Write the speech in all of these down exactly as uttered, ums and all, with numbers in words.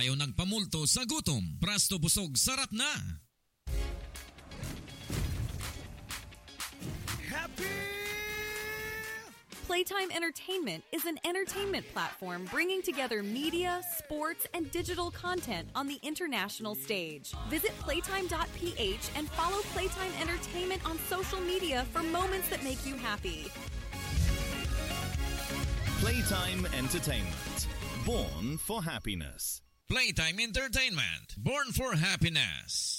Tayo nagpamulto sa gutom. Prasto busog sarap na. Happy! Playtime Entertainment is an entertainment platform bringing together media, sports, and digital content on the international stage. Visit playtime dot p h and follow Playtime Entertainment on social media for moments that make you happy. Playtime Entertainment. Born for happiness. Playtime Entertainment. Born for happiness.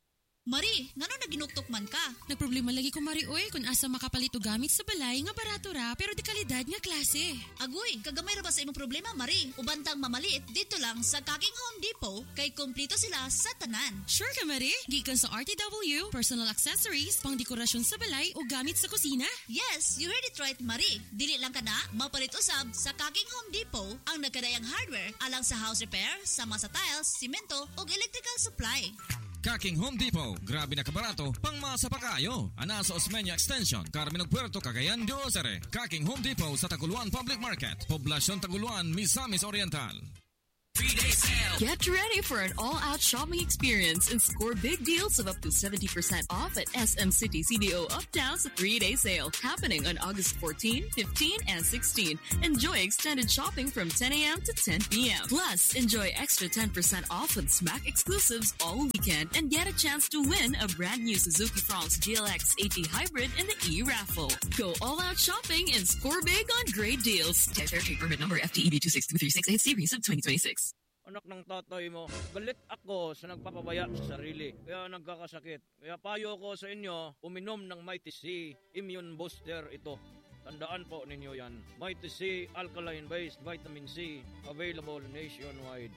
Mari, ngano na ginuktok man ka? Nagproblema lagi ko, Mari, oy, kung asa makapalito gamit sa balay nga barato ra, pero di kalidad nga klase. Agoy, kagamay ra ba sa imong problema, Mari? Ubantang mamaliit, dito lang sa Kaking Home Depot, kay kumplito sila sa tanan. Sure ka, Mari? Gikan sa R T W, personal accessories, pang dekorasyon sa balay o gamit sa kusina? Yes, you heard it right, Mari. Dili lang ka na, mapalit usab sa Kaking Home Depot ang nagkadayang hardware alang sa house repair, sama sa tiles, simento o electrical supply. Kaking Home Depot, grabe na kabarato, pang masa pa kayo. Ana sa Osmeña Extension, Carmen Puerto, Cagayan de Ozare. Kaking Home Depot sa Taguluan Public Market, Poblacion Taguluan, Misamis Oriental. Three-day sale. Get ready for an all-out shopping experience and score big deals of up to seventy percent off at S M City C D O Uptown's three-day sale happening on August fourteenth, fifteenth, and sixteenth. Enjoy extended shopping from ten a.m. to ten p.m. Plus, enjoy extra ten percent off with Smack exclusives all weekend and get a chance to win a brand new Suzuki France G L X eighty Hybrid in the e-raffle. Go all-out shopping and score big on great deals. Territory permit number F T E B two six two three six eight series of twenty twenty-six. Anak ng tatay mo, galit ako sa nagpapabaya sa sarili. Kaya nagkakasakit. Kaya payo ko sa inyo, uminom ng Mighty C Immune Booster ito. Tandaan po ninyo yan. Mighty C Alkaline-based Vitamin C. Available nationwide.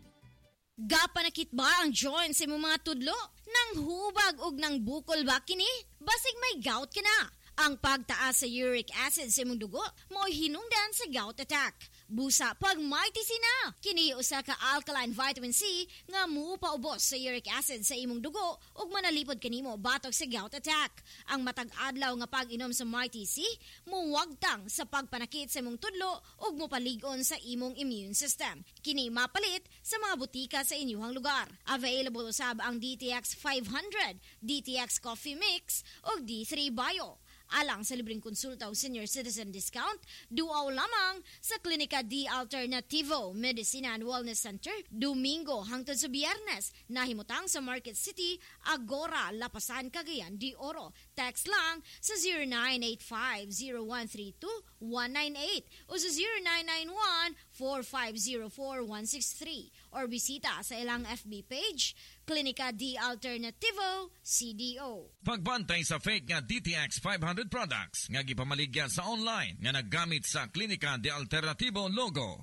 Gapanakit ba ang joints sa imong mga tudlo? Nang hubag og nang bukol ba kini? Basig may gout ka na. Ang pagtaas sa uric acid sa imong dugo mo hinungdan sa gout attack. Busa pag Mighty C na. Kini usa ka alkaline vitamin C nga muupaubos sa uric acid sa imong dugo ug manalipod kanimo batok sa gout attack. Ang matag adlaw nga pag-inom sa Mighty C muwagtang sa pagpanakit sa imong tudlo ug mopalig-on sa imong immune system. Kini mapalit sa mga butika sa inyong lugar. Available usab ang D T X five hundred, D T X Coffee Mix ug D three Bio. Alang sa libreng konsulta o senior citizen discount, duaw lamang sa Klinika D Alternativo Medicina and Wellness Center, Domingo hangtod sa Biyernes, nahimutang sa Market City, Agora, Lapasan, Cagayan de Oro. Text lang sa zero nine eight five zero one three two one nine eight o sa zero nine nine one four five zero four one six three or bisita sa ilang F B page, Klinika D Alternativo C D O. Pagbantay sa fake nga D T X five hundred products nga gipamaligya sa online nga naggamit sa Klinika D Alternativo logo.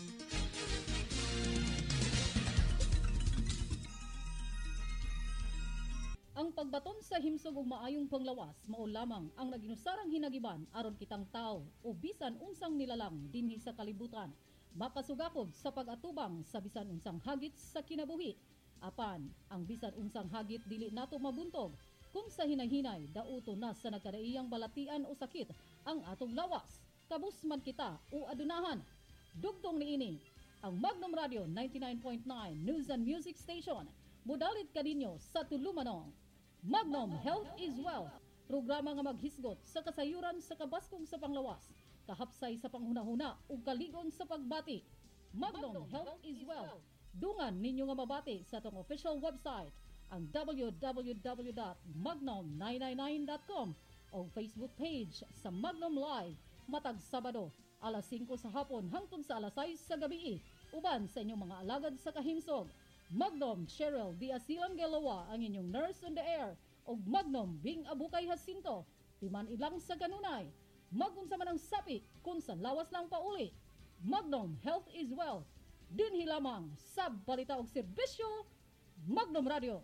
Ang pagbaton sa himsog ug maayong panglawas mao lamang ang naginusarang hinagiban aron kitang tao o bisan unsang nilalang dinhi sa kalibutan makasugakod sa pag-atubang sa bisan unsang hagit sa kinabuhi. Apan, ang bisan unsang hagit dili nato mabuntog kung sa hinay-hinay dauto na sa nagkadaiyang balatian o sakit ang atong lawas. Kabus man kita o adunahan. Dugtong niini ang Magnum Radio ninety-nine point nine News and Music Station. Mudalit kadinyo sa tulumanong Magnum Health is Wealth. Programa nga maghisgot sa kasayuran sa kabaskong sa panglawas, kahapsay sa panghunahuna ug kaligon sa pagbati. Magnum Health is Wealth. Dungan ninyo nga mabati sa atong official website, ang w w w dot magnum nine nine nine dot com o Facebook page sa Magnum Live matag Sabado alas singko sa hapon hangtod sa alas sais sa gabi, uban sa inyong mga alagad sa kahimsog. Magnum Cheryl Diasilang Gelawa ang inyong nurse on the air o Magnum Bing Abukay Jacinto timan ilang sa kanunay. Magunsa man ang sapi kung sa lawas lang pauli. Magnum Health is Wealth. Dinhi lamang sa balita og serbisyo Magnum Radio.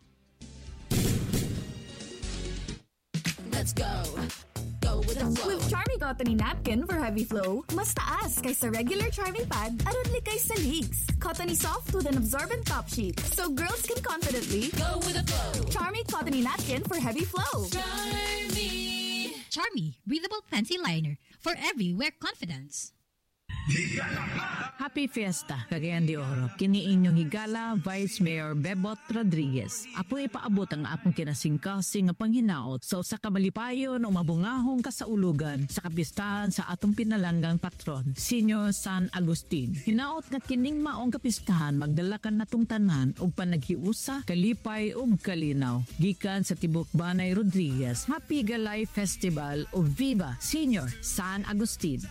Let's go. Go with the flow. With Charmy Cottony Napkin for heavy flow, mas taas kaysa regular Charmy Pad aron likay sa leaks. Cottony soft with an absorbent top sheet, so girls can confidently go with the flow. Charmy Cottony Napkin for heavy flow. Charmy. Charmy, breathable fancy liner for every wear confidence. Happy Fiesta, Cagayan de Oro. Kini inyong higala, Vice Mayor Bebot Rodriguez. Apo ipaabot ang apong kinasingkasing nga panghinaot sa usa ka malipayon o mabungahong kasaulugan sa kapistahan sa atong pinalanggang patron, Senior San Agustin. Hinaot nga kining maong kapistahan magdalakan natong tanan og panaghiusa, kalipay ug kalinaw. Gikan sa Tibok Banay Rodriguez, Happy Galay Festival o Viva Senior San Agustin.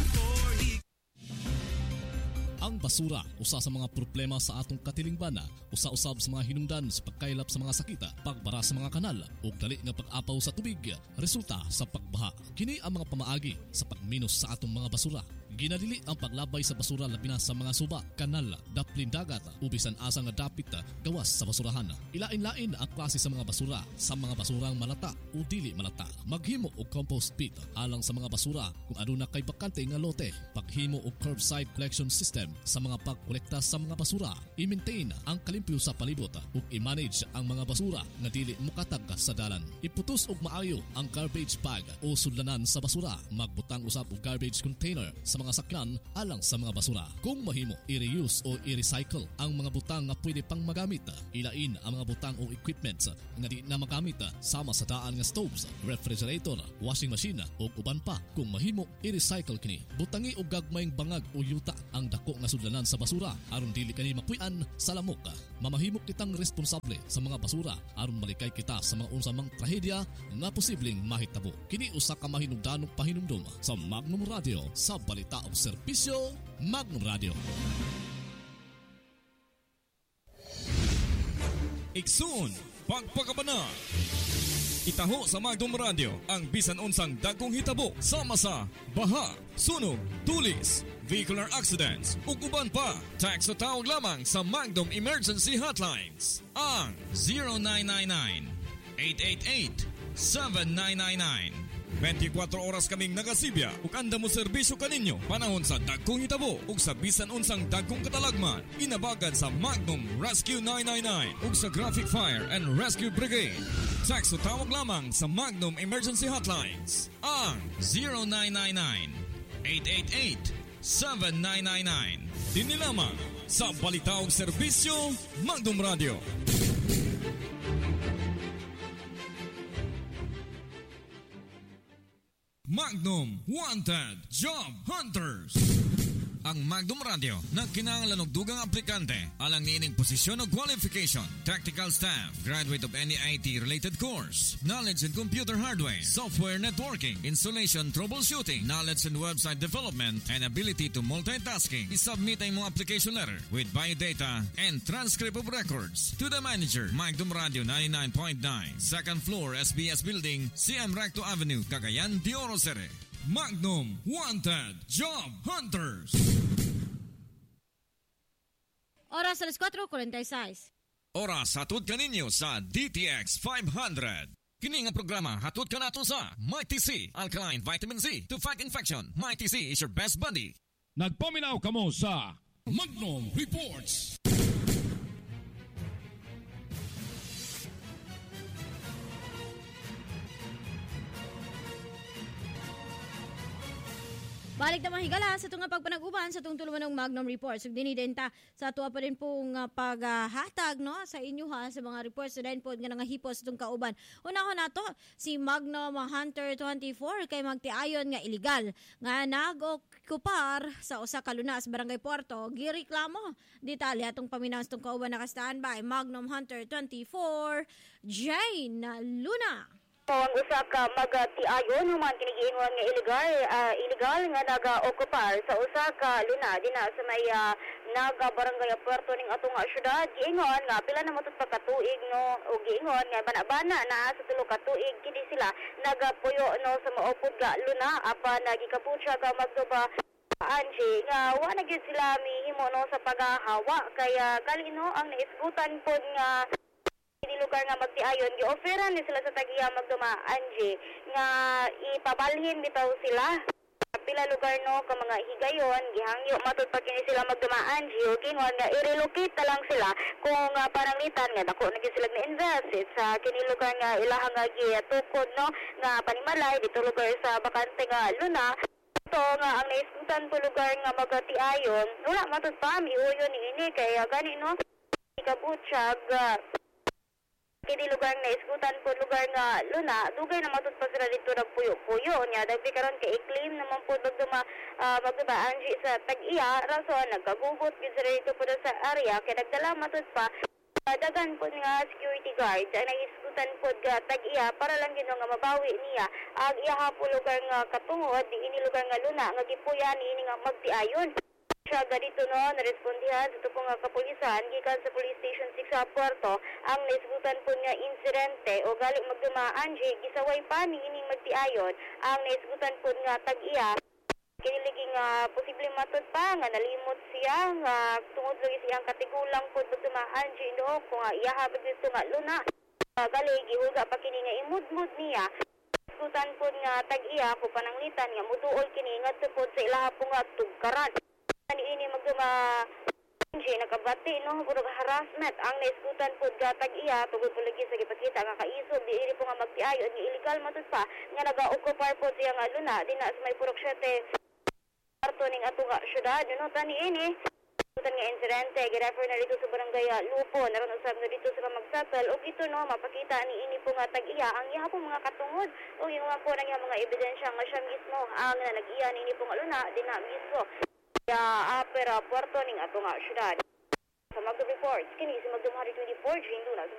Ang basura, usa sa mga problema sa atong katilingban, usa-usab sa mga hinungdan sa pagkaylap sa mga sakita, pagbara sa mga kanal, ug dali nga pag-apaw sa tubig, resulta sa pagbaha. Kini ang mga pamaagi sa pagminos sa atong mga basura. Ginadili ang paglabay sa basura labi na sa mga suba, kanal, daplin dagat, ubisan asa nga dapit gawas sa basurahan. Ilain-lain ang klase sa mga basura, sa mga basurang malata o dili malata. Maghimo og compost pit alang sa mga basura kung aduna kay bakante nga lote. Paghimo og curbside collection system sa mga pagkolekta sa mga basura. I-maintain ang kalimpyo sa palibot ug i-manage ang mga basura nga dili mukatag sa dalan. Iputos og maayo ang garbage bag o sudlanan sa basura. Magbutang usab og garbage container sa mga mga sakyan alang sa mga basura. Kung mahimo, i-reuse o i-recycle ang mga butang nga pwede pang magamit. Ilain ang mga butang o equipment nga di na magamit sama sa daan nga stoves, refrigerator, washing machine o uban pa. Kung mahimo, i-recycle kini. Butangi og gagmayng bangag o yuta ang dako nga sudlanan sa basura aron dili kani mapuy-an sa lamok. Mamahimok kitang responsable sa mga basura aron malikay kita sa mga unsamang trahedya nga posibleng mahitabo. Kini usa ka mahinungdanong pahinumdom sa Magnum Radio sa balita o serbisyo Magnum Radio. Iksun, pagpakabana. Itaho sa Magnum Radio ang bisan unsang dagkong hitabo sama sa baha, sunog, tulis, vehicular accidents ug uban pa. Text o tawag lamang sa Magnum Emergency Hotlines ang zero nine nine nine, eight eight eight, seven nine nine nine. twenty-four oras kaming nagasibya ug anda mo serbisyo kaninyo panahon sa dagkong hitabo ug sa bisan unsang dagkong katalagman. Inabagan sa Magnum Rescue nine nine nine ug sa Graphic Fire and Rescue Brigade. Text o tawag lamang sa Magnum Emergency Hotlines ang zero nine nine nine, eight eight eight, seven nine nine nine. Dini lamang sa balita ug serbisyo Magnum Radio. Magnum Wanted Job Hunters. Ang Magnum Radio nagkinahanglan og dugang aplikante alang niining posisyon o qualification, technical staff, graduate of any I T-related course, knowledge in computer hardware, software networking, installation, troubleshooting, knowledge in website development, and ability to multitasking. I-submit ang mga application letter with biodata and transcript of records to the manager, Magnum Radio ninety-nine point nine, second floor, S B S Building, C M Recto Avenue, Cagayan de Oro City. Magnum Wanted Job Hunters. Oras alas four forty-six. Oras hatod kaninyo sa D T X five hundred. Kini nga programa hatod kanato sa Mighty C Alkaline Vitamin C to fight infection. Mighty C is your best buddy. Nagpaminaw kamo sa Magnum Reports. Balik na mahigala sa itong pagpanag-uban sa itong tuluman ng Magnum Reports. So, dinidenta sa tuwa pa rin pong uh, paghatag no, sa inyo ha, sa mga reports na din po nga nangahipos itong kauban. Una ko na to, si Magnum Hunter twenty-four kay magtiayon nga illegal nga nag-okupar sa usa ka lunas Barangay Puerto. Gireklamo detalye atong paminaw sa itong kauban naka-standby. Magnum Hunter twenty-four, Jane Luna. Ang usa ka magtiayon human kinigiingon nga illegal uh, illegal nga naga-okupar sa usa ka luna dinha sa may uh, naga Barangay Puerto ning atong syudad. Giingon nga pila na matud pa ka tuig no o giingon nga bana-bana na sa tulo ka tuig kini sila nagapuyo no sa maupod ka luna apan nagikaputsya ka magduba Angie nga wa na gyud sila mihimo no sa paghahawa kaya kalino ang naisgutan pod nga di lugar nga magtiayon gi-offeran ni sila sa tagiya magduma Angie nga ipabalhin bitaw sila pila lugar no ka mga higayon gihangyo matud pa kini sila magduma Angie ug ingon nga i-relocate ta lang sila kung uh, parangitan nga dako na sila ni-invest sa kini lugar nga ilahang nga gitukod no nga panimalay dito lugar sa bakante nga luna Ito nga ang naiskutan po lugar nga magatiayon, wala matod pa miuyo ni ini kaya gani no ikabutyag uh, kini lugar na iskutan po lugar nga luna dugay na matod pa sila dito nagpuyo-puyo nya dagdi karon kay i-claim naman po magduma uh, magduma anji sa tag-iya rason nagkagugot gid sila dito po sa area kay nagdala matod pa uh, dagan po nga security guard ang naiskutan po ga tag-iya para lang gino nga mabawi niya ang iya po lugar nga katungod di ini lugar nga luna nga gipuyan ini nga magtiayon siya dito no, narespondihan sa po nga kapulisan, gikan sa Police Station six sa Puerto, ang naisgutan po nga insidente o galing magdumaan, gisaway pa ni ining magtiayon, ang naisgutan po nga tag-iya, kiniliging nga uh, posibleng matod pa, nga nalimot siya, nga tungod lagi siyang katigulang po magdumaan, no, kung nga iyahabag dito nga luna, uh, galing gihuga pa kini nga imudmud niya, naisgutan po nga tag-iya, kung pananglitan nga mutuol kini nga tupod sa ilaha po nga tugkaran. Ani ini magduma Angie nakabati no puro harassment ang naiskutan pud gatag iya tugod po lagi sa gipakita nga kaisog di ini po nga magtiayon nga illegal matud pa nga naga-occupy po siya nga luna di na sa may purok siyete parto ning ato nga syudad no tani ini iskutan nga insidente girefer na dito sa barangay Lupo naron usab na dito sa magsatal og ito no mapakita ni ini po nga tag iya ang iya po mga katungod og yung mga po nang mga ebidensya nga siya mismo ang nag-iya ni ini po nga luna di na mismo ya apera Puerto ning ato nga syudad. Sa Magdo Reports, kini si Magdo twenty-four, Jane Luna.